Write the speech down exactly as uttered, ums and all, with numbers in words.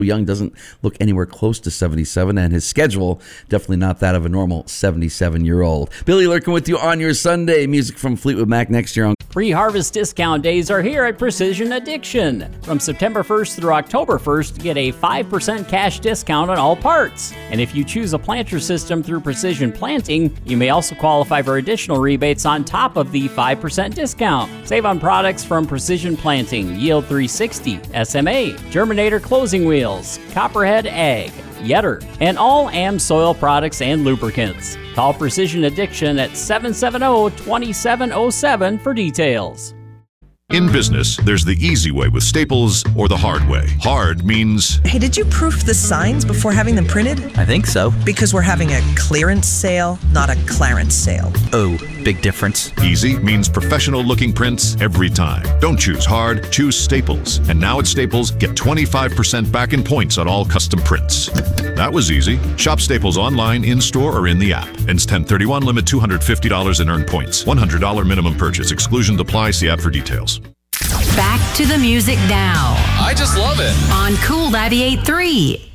Young doesn't look anywhere close to seventy-seven, and his schedule definitely not that of a normal seventy-seven-year-old. Billy Lurkin with you on your Sunday. Music from Fleetwood Mac next year on. Pre-harvest discount days are here at Precision Addiction. From September first through October first, get a five percent cash discount on all parts. And if you choose a planter system through Precision Planting, you may also qualify for additional rebates on top of the five percent discount. Save on products from Precision Planting, Yield three sixty, S M A, Germinator Closing Wheels, Copperhead Ag, Yetter, and all AmSoil products and lubricants. Call Precision Addiction at seven seven zero, two seven zero seven for details. In business, there's the easy way with Staples or the hard way. Hard means... Hey, did you proof the signs before having them printed? I think so. Because we're having a clearance sale, not a clarence sale. Oh, big difference. Easy means professional-looking prints every time. Don't choose hard, choose Staples. And now at Staples, get twenty-five percent back in points on all custom prints. That was easy. Shop Staples online, in-store, or in the app. Ends ten thirty-one, limit two hundred fifty dollars in earned points. one hundred dollars minimum purchase. Exclusions apply. See app for details. Back to the music now. I just love it. On Cool ninety-eight point three.